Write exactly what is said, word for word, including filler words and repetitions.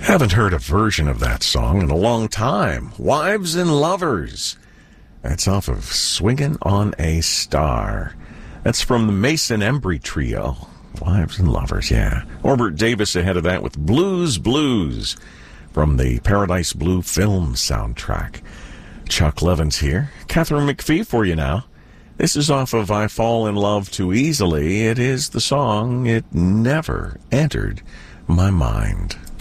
Haven't heard a version of that song in a long time. Wives and Lovers. That's off of Swingin' on a Star. That's from the Mason Embry Trio. Wives and Lovers, yeah. Orbert Davis ahead of that with Blues Blues from the Paradise Blue film soundtrack. Chuck Levins here. Catherine McPhee for you now. This is off of I Fall in Love Too Easily. It is the song It Never Entered My Mind.